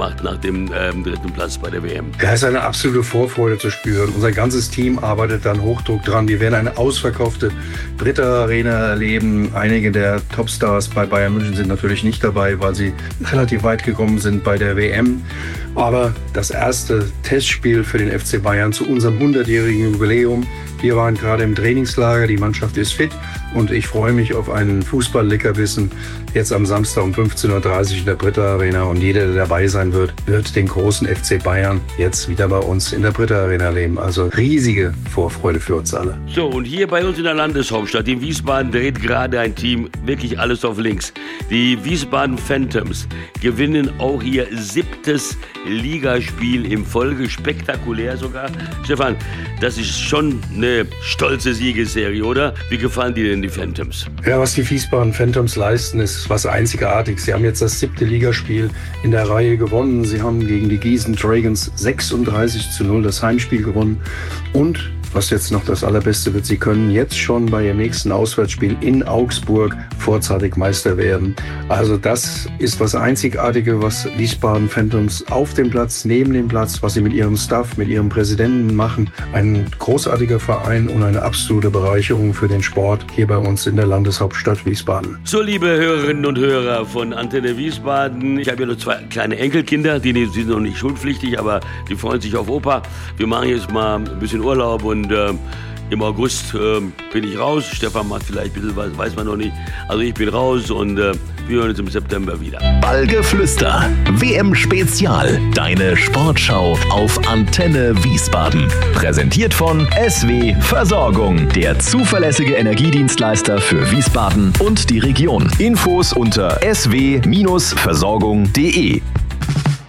macht nach dem 3. Platz bei der WM? Da ist eine absolute Vorfreude zu spüren. Unser ganzes Team arbeitet dann Hochdruck dran. Wir werden eine ausverkaufte Britta Arena erleben. Einige der Topstars bei Bayern München sind natürlich nicht dabei, weil sie relativ weit gekommen sind bei der WM. Aber das erste Testspiel für den FC Bayern zu unserem 100-jährigen Jubiläum. Wir waren gerade im Trainingslager, die Mannschaft ist fit und ich freue mich auf einen Fußball-Leckerbissen jetzt am Samstag um 15:30 Uhr in der Britta Arena. Und jeder, der dabei sein wird, wird den großen FC Bayern jetzt wieder bei uns in der Britta Arena erleben. Also riesige Vorfreude für uns alle. So, und hier bei uns in der Landeshauptstadt, in Wiesbaden, dreht gerade ein Team wirklich alles auf links. Die Wiesbaden Phantoms gewinnen auch ihr 7. Ligaspiel in Folge, spektakulär sogar. Stefan, das ist schon eine stolze Siegesserie, oder? Wie gefallen dir denn die Phantoms? Ja, was die Wiesbaden Phantoms leisten, ist was Einzigartiges. Sie haben jetzt das 7. Ligaspiel in der Reihe gewonnen. Sie haben gegen die Gießen Dragons 36:0 das Heimspiel gewonnen. Und was jetzt noch das Allerbeste wird, sie können jetzt schon bei ihrem nächsten Auswärtsspiel in Augsburg vorzeitig Meister werden. Also das ist was Einzigartiges, was Wiesbaden Phantoms auf dem Platz, neben dem Platz, was sie mit ihrem Staff, mit ihrem Präsidenten machen. Ein großartiger Verein und eine absolute Bereicherung für den Sport hier bei uns in der Landeshauptstadt Wiesbaden. So, liebe Hörerinnen und Hörer von Antenne Wiesbaden, ich habe ja noch 2 kleine Enkelkinder, die sind noch nicht schulpflichtig, aber die freuen sich auf Opa. Wir machen jetzt mal ein bisschen Urlaub und im August bin ich raus. Stefan macht vielleicht ein bisschen was, weiß man noch nicht. Also ich bin raus und wir hören uns im September wieder. Ballgeflüster, WM-Spezial, deine Sportschau auf Antenne Wiesbaden. Präsentiert von SW Versorgung, der zuverlässige Energiedienstleister für Wiesbaden und die Region. Infos unter sw-versorgung.de.